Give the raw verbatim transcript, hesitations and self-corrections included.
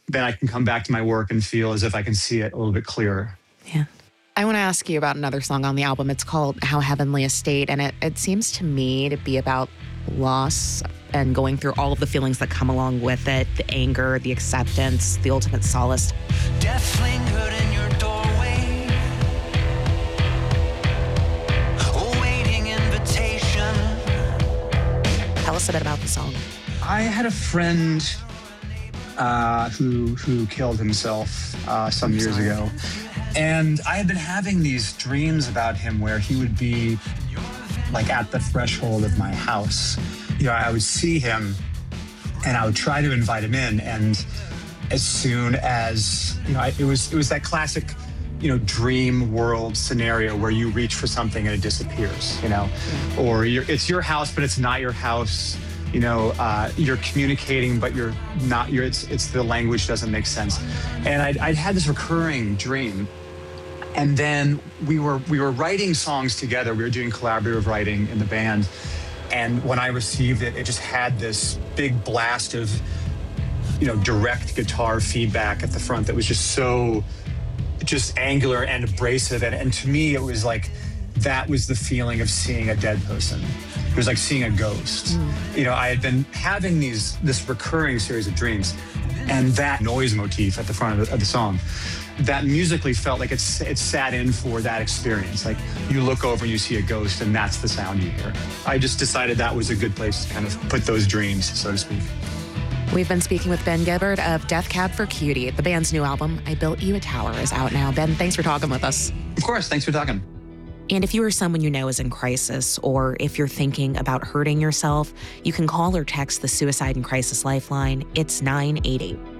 then I can come back to my work and feel as if I can see it a little bit clearer. Yeah. I want to ask you about another song on the album. It's called How Heavenly a State, and it, it seems to me to be about loss and going through all of the feelings that come along with it, the anger, the acceptance, the ultimate solace. Death lingered in your doorway, awaiting invitation. Tell us a bit about the song. I had a friend uh, who who killed himself uh, some I'm years sorry. ago. And I had been having these dreams about him where he would be like at the threshold of my house. You know, I would see him and I would try to invite him in. And as soon as, you know, I, it was it was that classic, you know, dream world scenario where you reach for something and it disappears, you know, or you're, it's your house, but it's not your house. You know, uh, you're communicating, but you're not, you're, it's, it's the language doesn't make sense. And I'd, I'd had this recurring dream. And then we were we were writing songs together. We were doing collaborative writing in the band. And when I received it, it just had this big blast of, you know, direct guitar feedback at the front that was just so, just angular and abrasive. And, and to me, it was like, that was the feeling of seeing a dead person. It was like seeing a ghost. Mm. You know, I had been having these this recurring series of dreams, and that noise motif at the front of the, of the song, that musically felt like it's it sat in for that experience. Like you look over and you see a ghost and that's the sound you hear. I just decided that was a good place to kind of put those dreams, so to speak. We've been speaking with Ben Gibbard of Death Cab for Cutie. The band's new album, I Built You a Tower, is out now. Ben, thanks for talking with us. Of course, thanks for talking. And if you or someone you know is in crisis, or if you're thinking about hurting yourself, you can call or text the Suicide and Crisis Lifeline. It's nine eight eight.